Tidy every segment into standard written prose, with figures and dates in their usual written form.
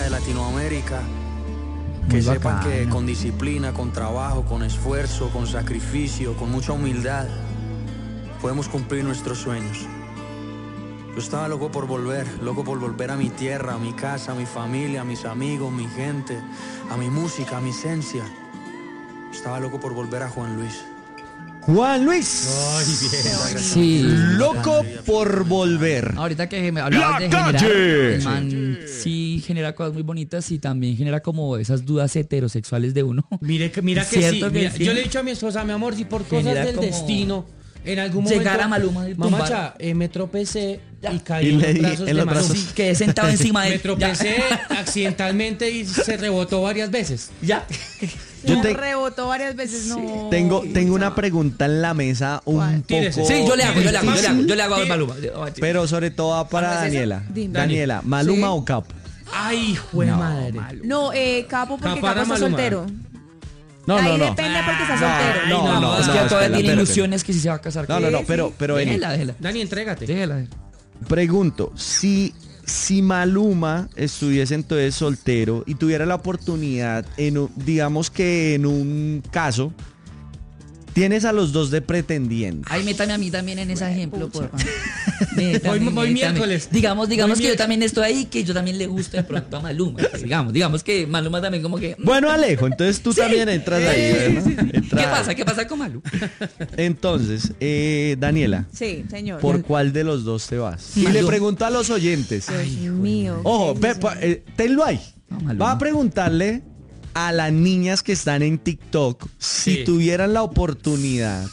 de Latinoamérica. Que Muy sepan bacano. que con disciplina, con trabajo, con esfuerzo, con sacrificio, con mucha humildad, podemos cumplir nuestros sueños. Yo estaba loco por volver a mi tierra, a mi casa, a mi familia, a mis amigos, mi gente, a mi música, a mi esencia. Estaba loco por volver a Juan Luis. Juan Luis. Ay, bien. Sí. Loco por volver. Ahorita que me hablabas de generar, el man sí genera cosas muy bonitas y también genera como esas dudas heterosexuales de uno. Mira que sí. Cierto que Mira, sí. yo le he dicho a mi esposa, mi amor, si por cosas Genera del como destino, en algún momento... llegar a Maluma y tumbar. Mamacha, me tropecé y caí Y en le los di brazos en de los Maluma. brazos. Sí, quedé sentado encima de Me él. tropecé accidentalmente y se rebotó varias veces. Ya. Yo te- rebotó varias veces, no. Tengo una pregunta en la mesa un ¿Cuál? poco... Tírese. Sí, yo le hago difícil, a Maluma. Pero sobre todo va para ¿Cuál es esa? Daniela. Dime. Daniela, ¿Maluma Sí. o Capo? Ay, jue madre. No, Capo, porque Capara Capo está Maluma. soltero. No, Ahí no, no. depende porque está Ay, soltero. no, es que espera, todavía tiene espera. ilusiones que si se va a casar. No, no, no, pero Eni, Déjela. Dani, entrégate. Déjela. pregunto, si Maluma estuviese entonces soltero y tuviera la oportunidad, digamos que en un caso, tienes a los dos de pretendientes. Ay, métame a mí también en ese ejemplo, por favor. Voy miércoles. Digamos Voy que yo miércoles. también estoy ahí, que yo también le gusta de pronto a Maluma. Digamos que Maluma también como que... Bueno, Alejo, entonces tú también entras ahí, ¿verdad? ¿Qué pasa con Maluma? Entonces, Daniela, Sí, señor. ¿por cuál de los dos te vas? Y Maluma. le pregunto a los oyentes. Dios mío. Ojo, qué difícil. tenlo ahí. No, Maluma. Va a preguntarle a las niñas que están en TikTok si Sí. tuvieran la oportunidad.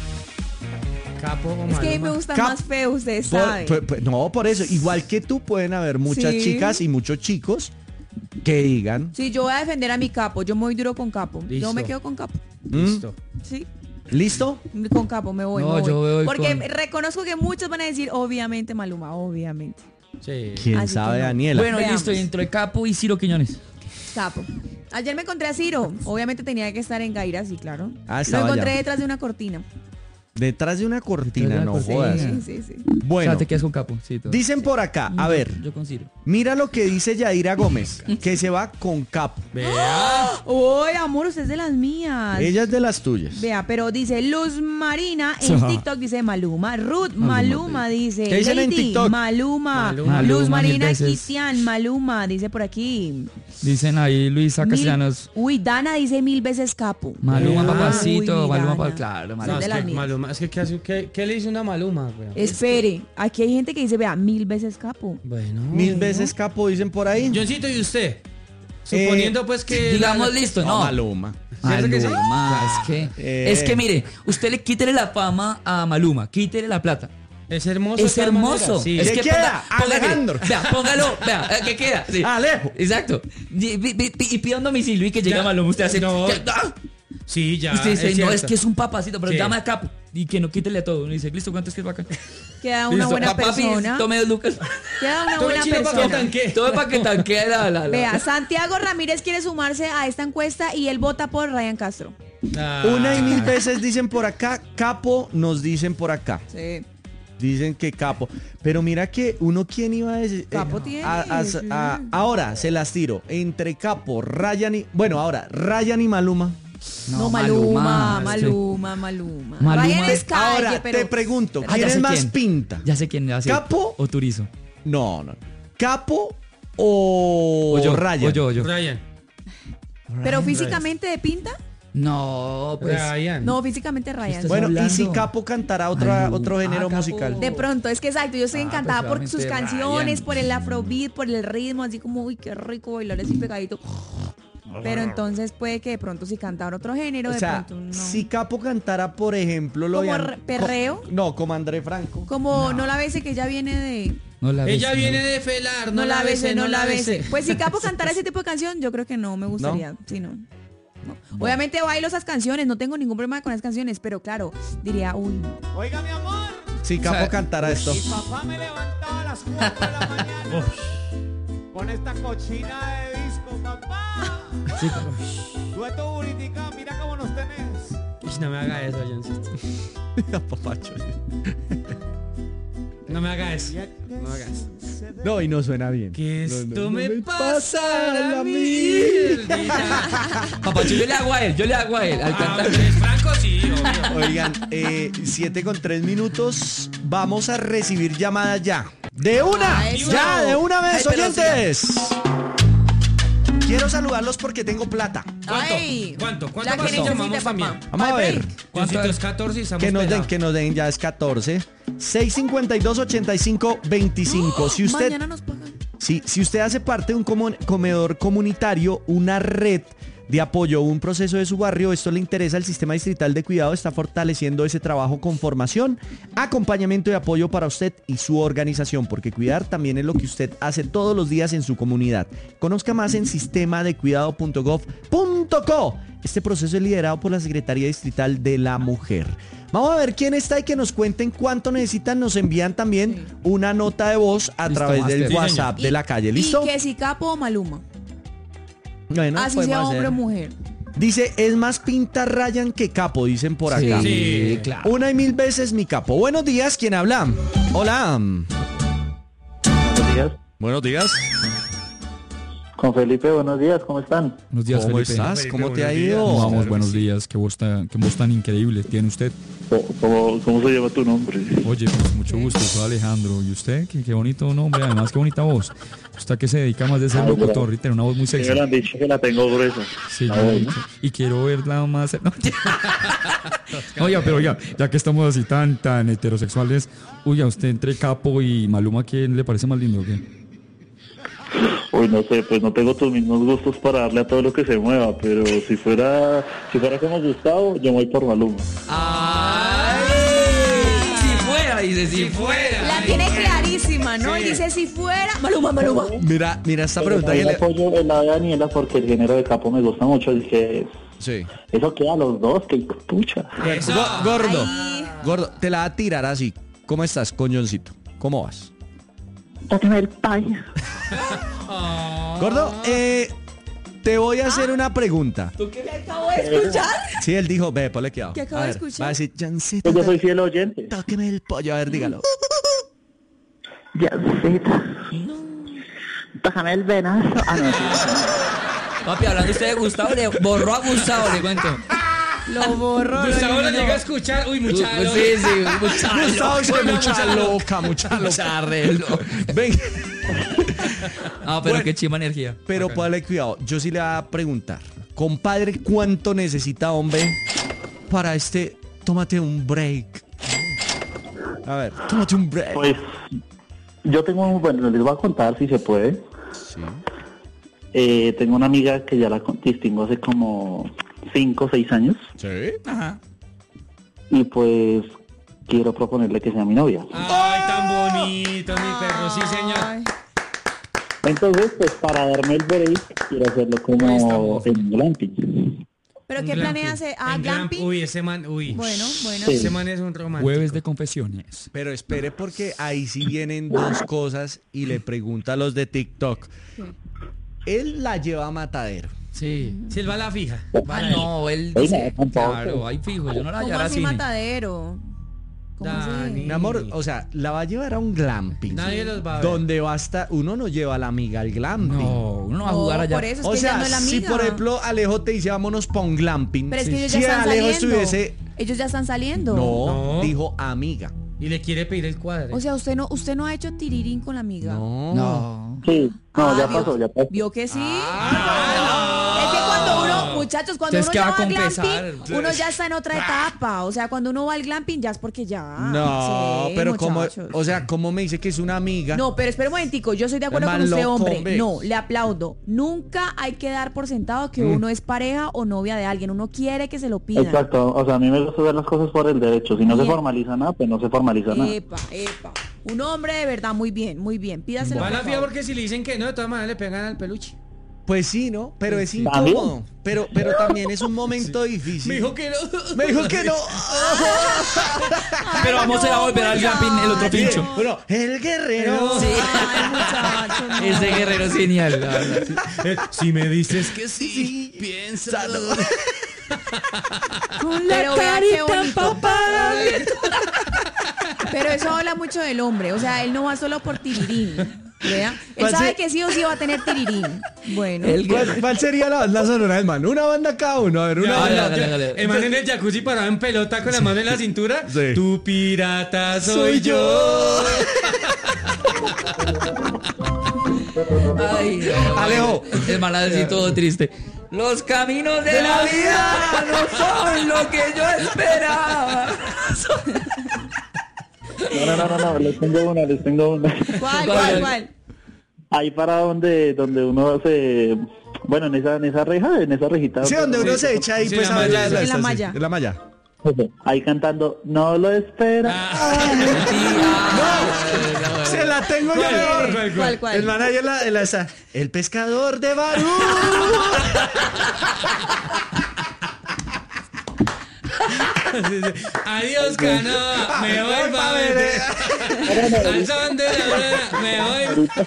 Capo o Es que a mí me Maluma. gustan Cap- más feos, ustedes Por- saben. no, por eso. Igual que tú, pueden haber muchas Sí. chicas y muchos chicos que digan. Sí, yo voy a defender a mi Capo. Yo me voy duro con Capo. Listo. Yo me quedo con Capo. Listo. Sí, ¿Listo? con Capo me voy. No, me voy. yo voy Porque con- reconozco que muchos van a decir, obviamente, Maluma, obviamente. Sí. ¿Quién Así sabe, que no. Daniela? Bueno, Veamos. listo, dentro de Capo y Ciro Quiñones. Capo. Ayer me encontré a Ciro. Obviamente tenía que estar en Gaira, sí, claro. Ah, Lo estaba encontré allá. detrás de una cortina. Detrás de una cortina, Detrás de no una jodas. cortina. Sí, sí, sí. O Bueno, sea, te quedas con Capo. Sí, todo. dicen por acá, a Yo- ver, Yo con Ciro. mira lo que dice Yadira Gómez, que se va con Capo. Vea. ¡Uy, amor, usted es de las mías! Ella es de las tuyas. Vea, pero dice Luz Marina en Ajá. TikTok dice Maluma, Ruth Maluma dice, ¿Qué dicen en Lady, TikTok? Maluma, Maluma. Luz Maluma, mil Marina veces. Cristian, Maluma, dice por aquí. Dicen ahí Luisa Castellanos. Uy, Dana dice 1000 veces Capo. Maluma, Ah. papacito. Uy, Maluma, Dana. claro. No, Maluma. de es las que mías. Maluma, es que ¿qué le hizo una Maluma, güey? Espere, aquí hay gente que dice, vea, 1000 veces Capo. Bueno. 1000 veces Capo, dicen por ahí. Johncito, ¿y usted? Suponiendo pues que... Digamos, listo, no. Maluma. ¿Cierto que sí? Maluma, es que mire, usted le quítele la fama a Maluma, quítele la plata. Es hermoso. Es de todas hermoso. maneras, sí. Es ¿Qué que queda? póngale, Alejandro. vea, póngalo, vea, ¿qué queda? Sí. Alejo. Exacto. Y pida un domicilio y que llegue Ya. a Maluma. Usted hace. No. ¡Ah! Sí, ya. Usted dice, no, cierto. es que es un papacito, pero Sí. llama a Capo y que no quítele a todo. Uno dice, listo, ¿cuánto es que es bacán? Queda una Listo, buena papi, persona. tome 2 lucas. Queda una Tome buena chino para que persona. tanquee. Todo para que tanquee la. Vea, Santiago Ramírez quiere sumarse a esta encuesta y él vota por Ryan Castro. Ah. Una y 1000 veces dicen por acá, Capo nos dicen por acá. Sí. Dicen que Capo. Pero mira que uno, ¿quién iba a decir? Capo tiene, sí. Ahora se las tiro. Entre Capo, Ryan y... Bueno, ahora, Ryan y Maluma. No, Maluma, es que- Maluma. Maluma Ryan es- es calle, Ahora, pero... te pregunto, Ah, ¿quién ya es sé más quién. pinta? Ya sé quién hace. ¿Capo? O Turizo. No. ¿Capo o yo. Ryan? O yo. Ryan. Pero físicamente de pinta, No, pues. Ryan. no, físicamente Ryan. Estás Bueno, ¿y hablando? si Capo cantara Maluma. otro género Capo. musical? De pronto, es que exacto, yo estoy encantada pues, por sus obviamente canciones, Ryan. por el afrobeat, por el ritmo, así como, uy, qué rico bailar así pegadito. Pero entonces puede que de pronto si cantara otro género, O de sea, pronto no. si Capo cantara, por ejemplo, lo ¿Como habían- perreo? No, como André Franco. Como no la bese que ella viene de... No la Ella ves, viene no. de felar, No la bese, no la bese. bese. Pues si Capo cantara ese tipo de canción, yo creo que no me gustaría. Sí, no. No. Obviamente bailo esas canciones, no tengo ningún problema con esas canciones, pero claro, diría, uy, Oiga, mi amor, Si Capo O sea, cantara esto. mi papá me levantaba a las 4 de la mañana con esta cochina de disco, papá. Sí, Dueto Buritica, mira cómo nos tenés. Ish, no me haga eso, Johncito. Papacho. No me haga eso. No me haga eso. No, y no suena bien. Que No, esto no me pasa pasa a a mí. mí. Papacho, yo le hago a él, al cantar. Franco sí, obvio. Oigan, 7:03. Vamos a recibir llamadas ya. ¡De una! Ay, ¡Ya! bueno. ¡De una vez, Ay, pero oyentes! Quiero saludarlos porque tengo plata. Ay, ¿Cuánto? la ¿Cuánto que más necesite, llamamos papá. también? Vamos a ver. ¿Cuánto es 14 y estamos Que nos den, ya es 14. 652-85-25. Si usted, Mañana nos pagan. si usted hace parte de un comedor comunitario, una red de apoyo, un proceso de su barrio, esto le interesa, el Sistema Distrital de Cuidado está fortaleciendo ese trabajo con formación, acompañamiento y apoyo para usted y su organización, porque cuidar también es lo que usted hace todos los días en su comunidad. Conozca más en sistemadecuidado.gov.co. Este proceso es liderado por la Secretaría Distrital de la Mujer. Vamos a ver quién está y que nos cuenten cuánto necesitan. Nos envían también una nota de voz a Listo, través del Master. WhatsApp de la calle. ¿Listo? Y que si Capo o Maluma. Bueno, Así podemos sea hacer. hombre o mujer. Dice, es más pinta Ryan que Capo, dicen por acá. Sí, claro. Una y mil veces mi Capo. Buenos días, ¿quién habla? Hola. Buenos días. Buenos días. Con Felipe, buenos días, ¿cómo están? Buenos días, ¿Cómo Felipe. estás? Felipe, ¿Cómo te ha buenos días. ido? ¿Cómo vamos? Claro Buenos que sí. días. Qué voz tan increíble tiene usted. ¿Cómo se llama tu nombre? Oye, pues mucho gusto, soy Alejandro. ¿Y usted? Qué bonito nombre, además qué bonita voz. ¿Usted a qué se dedica más de ser Ay, locutor y tener una voz muy sexy? Me han dicho que la tengo gruesa. Sí, La yo voz, he ¿no? dicho. Y quiero verla más. No. Oiga, pero oiga, ya que estamos así tan heterosexuales, oiga, usted entre Capo y Maluma, ¿quién le parece más lindo o qué? Uy, no sé, pues no tengo tus mismos gustos para darle a todo lo que se mueva, pero si fuera como Gustavo, yo voy por Maluma. Si fuera, dice, si fuera. La tiene clarísima, ¿no? Y dice si fuera. Maluma. Mira esta Pero pregunta. también apoyo el lado de Daniela porque el género de Capo me gusta mucho, dije, Sí. eso queda a los dos, que pucha. Eso. Gordo, Ay. gordo, te la va a tirar así. ¿Cómo estás, coñoncito? ¿Cómo vas? Sáqueme el país. Gordo, te voy a hacer una pregunta. ¿Qué acabo de escuchar? Sí, él dijo, ve, ponle cuidado. ¿Qué acabo A de ver, escuchar? va a decir, Jancito, Yo soy fiel oyente. tóqueme el pollo. A ver, dígalo. Yancita. Bájame el venazo. Ah, no, sí. Papi, hablando usted de Gustavo, le borró a Gustavo, le cuento. Lo borró. Gustavo lo eliminó. llega a escuchar. Uy, muchacho. Gustavo, es que mucha loca. Mucha arreglo. Ven. Ah, pero Bueno. qué chima energía. Pero ponle cuidado, yo sí le voy a preguntar. Compadre, ¿cuánto necesita, hombre, para tómate un break? A ver, tómate un break. Pues yo tengo, bueno, les voy a contar si se puede. Sí. Tengo una amiga que ya la distingo hace como 5 o 6 años ¿Sí? Ajá. y pues quiero proponerle que sea mi novia. Ay, tan bonito, mi perro. Sí, señor. Ay. Entonces, pues para darme el break, quiero hacerlo como en glamping. ¿Pero Un qué glamping. planea hacer? Ah, En glamping. Uy, ese man, uy. Bueno. Sí. Ese man es un romántico. Jueves de confesiones. Pero espere porque ahí sí vienen dos cosas y le pregunta a los de TikTok. Él la lleva a matadero. Sí. Silva la fija. Ah, no, él Oiga, dice, tampoco. claro, ahí fijo, yo no la ¿Cómo llevaré a así cine. matadero? ¿Cómo así? Dani. Mi amor, o sea, la va a llevar a un glamping. Nadie los va a ver. Donde va a estar, uno no lleva a la amiga al glamping. No, uno no va a No, jugar allá. por eso es O que ella sea, no es la si amiga. por ejemplo Alejo te dice vámonos pa' un glamping. Pero es que ellos si ya están Alejo saliendo. estuviese... Ellos ya están saliendo. No, No. dijo amiga. Y le quiere pedir el cuadro. O sea, usted no ha hecho tirirín con la amiga. No. No. Sí, no, Ah, ya vio- pasó, ya pasó. ¿Vio que sí? Es que cuando uno, muchachos, cuando Entonces, uno ¿qué ya va va a al confesar? glamping, uno ya está en otra etapa. O sea, cuando uno va al glamping ya es porque ya. No, Sí, pero como, muchachos. o sea, ¿cómo me dice que es una amiga? No, pero espera un momentico, yo estoy de acuerdo Man con usted, loco, hombre. hombre. No, le aplaudo. Nunca hay que dar por sentado que uno es pareja o novia de alguien. Uno quiere que se lo pidan. Exacto, o sea, a mí me gusta ver las cosas por el derecho. Si no se Bien. formaliza nada, pues no se formaliza nada. Epa. Un hombre de verdad, muy bien. Pídaselo. Va a la por fija favor. porque si le dicen que no, de todas maneras le pegan al peluche. Pues sí, ¿no? Pero es ¿También? incómodo. Pero también es un momento difícil. Me dijo que no. Me dijo que no. Pero vamos a ir a volver al glamping, el otro pincho. Bueno, el guerrero. Sí. Ay, muchachos, no. Ese guerrero es genial, la verdad. Si me dices que sí, piénsalo. Pero vea qué bonito. Pero eso habla mucho del hombre. O sea, él no va solo por tirirín. Vea, él ¿Cuál sabe se- que sí o sí va a tener tirirín. Bueno. ¿Cuál sería la banda sonora del man? Una banda cada uno. A ver, una banda. El man en el jacuzzi parado en pelota con la mano en la cintura. Sí. Tu pirata soy yo. Ay, no, Alejo. el man así todo triste. Los caminos de la vida no son lo que yo esperaba. No, les tengo una. ¿Cuál? Ahí para donde uno se... Bueno, en esa rejita. Sí, donde uno se echa ahí, Sí, pues en la a ver malla, la en la esta, sí, malla. en la malla. Ahí cantando, no lo espera. Se la tengo yo mejor. ¿Cuál? El man ahí en la esa. El pescador de Barú. Adiós, canoa. Me voy pa' verte. Al son de la aurora. Me voy.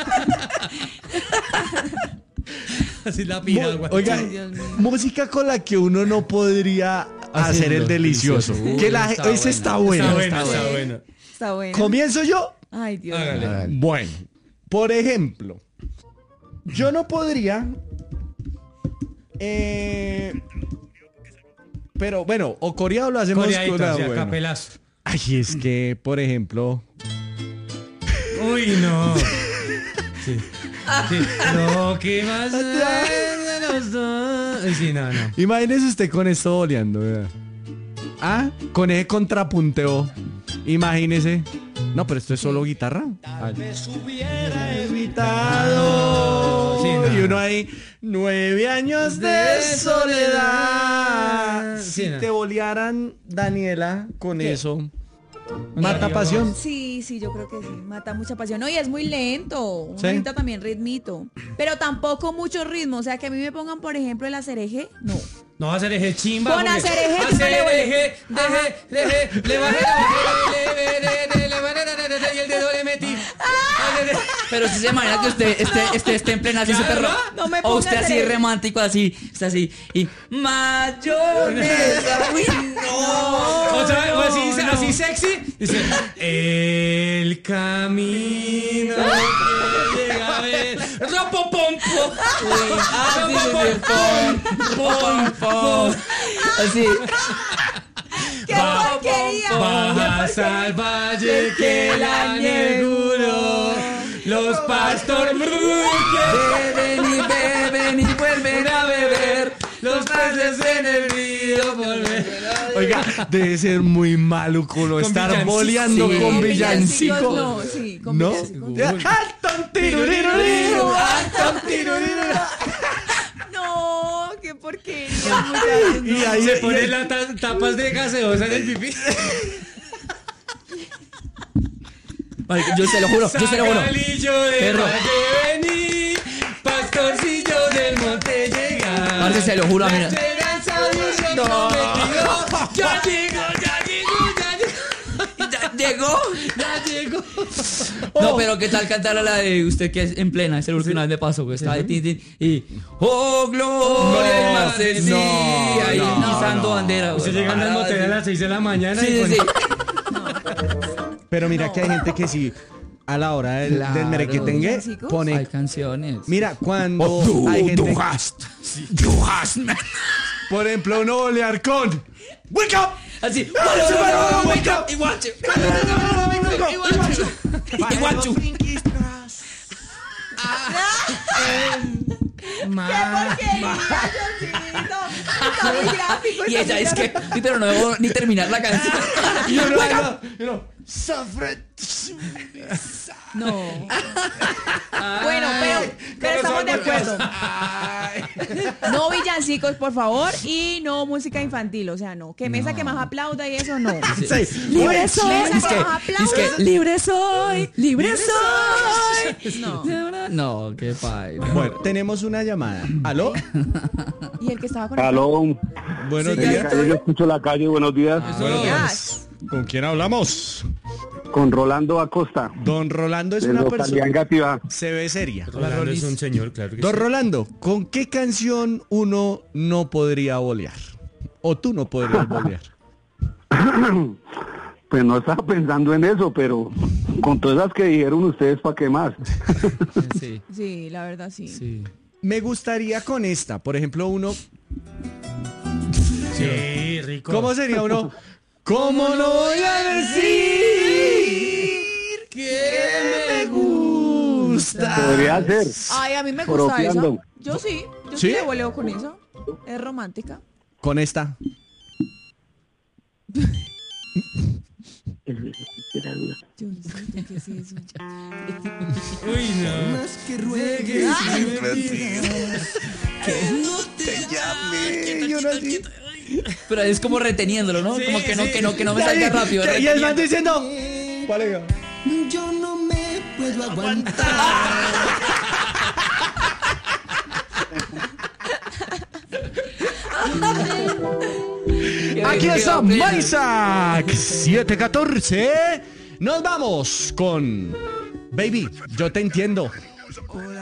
Así la piragua. Oiga, Dios mío. música con la que uno no podría hacer el delicioso. Que esa está buena. Está bueno. Está bueno. ¿Comienzo yo? Ay, Dios. Hágale. Bueno, por ejemplo, yo no podría. Pero bueno, o coreado lo hacemos Coreadito, con así, a bueno. capelazo. Ay, es que, por ejemplo. Uy, no. Sí. Sí. No, ¿qué más? De los dos. Sí, no. Imagínese usted con esto boleando, ¿verdad? Ah, con ese contrapunteo. Imagínese. No, pero esto es solo guitarra. Hubiera evitado. Sí, no. Y uno ahí, 9 años de soledad. Sí, Si no. te bolearan, Daniela, con eso. Mata Dios. pasión. Sí, yo creo que sí. Mata mucha pasión. No, y es muy lento. Uno Sí. necesita también ritmito. Pero tampoco mucho ritmo. O sea, que a mí me pongan, por ejemplo, el acereje. No. No va a ser eje chimba. Con porque- hacer eje, tú no le Acereje, le bajé, y el dedo le metí. Pero si se imagina que usted esté en plena así Claro, súper no me o ponga usted así serio. romántico, así, está así, y mayonesa, uy, no. O sea, o así sexy. Dice, el camino que llega a ver. Ropopompo. Así, ¡Qué porquería! Bajas al valle que la neguro. Los pastores beben y beben y vuelven a beber. los peces en el río volver. Oiga, debe ser muy maluco lo Con estar villancico. boleando Sí. con Con villancico. No, sí, con ¿No? villancicos. ¡Alton tiruriru! ¡Alton tiruriru! No, qué porquería, muchachos. no. Y ahí Se ponen las tapas de gaseosa en el pipí. marica, yo se lo juro. Sagalillo de Perro. valle vení, pastorcillo del monte llegar. Parce, se lo juro, La mira. esperanza de un Dios prometido. Ya llegó. Ya llegó. No, pero ¿qué tal cantar a la de usted que es en plena? Es el último vez me pasó, que está de tin y oh, gloria y más del no, día, y no, izando no. bandera. Usted güey. llegando al motel a las 6 de la mañana Sí, y sí, con- sí. Pero mira que hay gente que sí, a la hora del Claro. merequetengue, ¿Villancicos? Hay pone... canciones. Mira, cuando hay gente... man. Por ejemplo, uno bolear con... ¡Wake up! Así. Wake up! Y guacho. Y guachu. ¡Qué porquería, Diosito! Está muy gráfico. Y está ella muy es que, gráfico. pero no debo ni terminar la canción. Y uno, sufre. No. Bueno, pero estamos de acuerdo. No villancicos, por favor, y no música infantil, o sea, no. Que mesa que más aplauda y eso no. Libre soy. Es que, libre soy, libre soy. No. No, qué padre. Bueno, tenemos una llamada. ¿Aló? Y el que estaba con el... Aló, Buenos Sí, días. yo escucho la calle, buenos días. Buenos días. Días. ¿Con quién hablamos? Con Rolando Acosta, Don Rolando es de una localidad persona... Engativá. Se ve seria. Rolando es un señor, claro que Don sí. Rolando, ¿con qué canción uno no podría bolear? O tú no podrías bolear. Pues no estaba pensando en eso, pero Con todas las que dijeron ustedes, ¿para qué más? Sí, Sí, la verdad sí. sí. Me gustaría con esta, por ejemplo, uno... Sí, rico. ¿Cómo sería uno? ¿Cómo no voy a decir que me gusta? Podría ser. Ay, a mí me gusta esa. Propiando. Yo sí ¿Sí? le voleo con eso. Es romántica. Con esta. Yo no sé qué es eso. Uy, no. Más que ruegues, Pero es como reteniéndolo, ¿no? Como que no me salga rápido. Y el man diciendo... yo no me puedo aguantar. Aquí está Maisac 714. Nos vamos con Baby, yo te entiendo.